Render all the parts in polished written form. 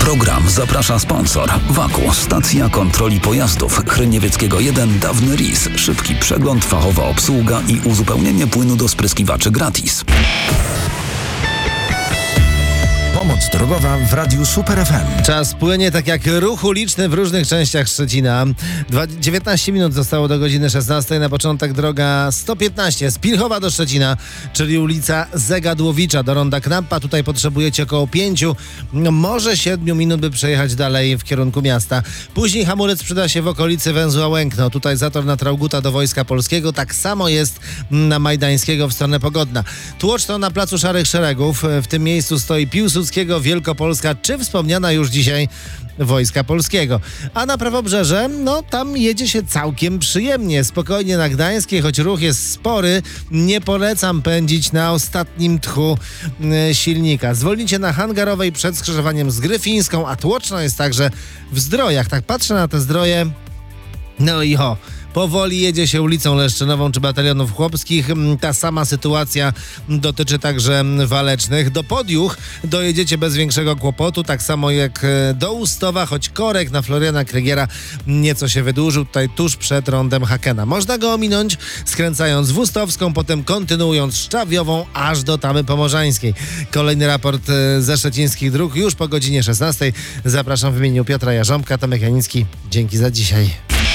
program zaprasza sponsor. Waku, stacja kontroli pojazdów. Chryniewieckiego 1, dawny RIS. Szybki przegląd, fachowa obsługa i uzupełnienie płynu do spryskiwaczy gratis. Pomoc drogowa w Radiu Super FM. Czas płynie tak jak ruch uliczny w różnych częściach Szczecina. 19 minut zostało do godziny 16. Na początek droga 115 z Pilchowa do Szczecina, czyli ulica Zegadłowicza do ronda Knappa. Tutaj potrzebujecie około 5, może 7 minut, by przejechać dalej w kierunku miasta. Później hamulec przyda się w okolicy węzła Łękno. Tutaj zator na Trauguta do Wojska Polskiego. Tak samo jest na Majdańskiego w stronę Pogodna. Tłoczno na placu Szarych Szeregów. W tym miejscu stoi Piłsudskiego, Wielkopolska, czy wspomniana już dzisiaj Wojska Polskiego. A na Prawobrzeże, tam jedzie się całkiem przyjemnie. Spokojnie na Gdańskiej, choć ruch jest spory, nie polecam pędzić na ostatnim tchu silnika. Zwolnicie na Hangarowej przed skrzyżowaniem z Gryfińską, a tłoczno jest także w Zdrojach. Tak patrzę na te Zdroje, powoli jedzie się ulicą Leszczynową czy Batalionów Chłopskich. Ta sama sytuacja dotyczy także Walecznych. Do Podjuch dojedziecie bez większego kłopotu, tak samo jak do Ustowa, choć korek na Floriana Krygiera nieco się wydłużył, tutaj tuż przed rondem Hakena. Można go ominąć, skręcając w Ustowską, potem kontynuując Szczawiową, aż do Tamy Pomorzańskiej. Kolejny raport ze szczecińskich dróg już po godzinie 16. Zapraszam w imieniu Piotra Jarząbka, Tomek Janicki. Dzięki za dzisiaj.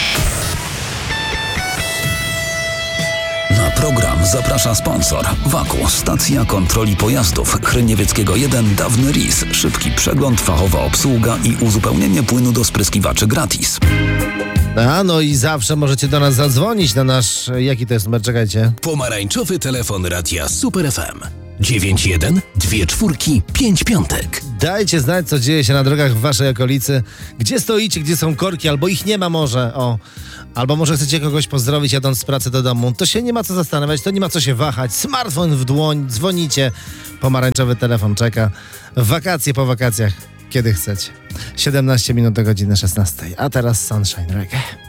Na program zaprasza sponsor. Waku, stacja kontroli pojazdów. Chryniewieckiego 1, dawny RIS. Szybki przegląd, fachowa obsługa i uzupełnienie płynu do spryskiwaczy gratis. I zawsze możecie do nas zadzwonić na nasz... Jaki to jest numer? Czekajcie. Pomarańczowy telefon Radia Super FM. 912455. Dajcie znać, co dzieje się na drogach w waszej okolicy. Gdzie stoicie, gdzie są korki, albo ich nie ma może. Albo może chcecie kogoś pozdrowić jadąc z pracy do domu. To się nie ma co zastanawiać, to nie ma co się wahać. Smartfon w dłoń, dzwonicie. Pomarańczowy telefon czeka. W wakacje, po wakacjach, kiedy chcecie. 17 minut do godziny 16. A teraz Sunshine Reggae.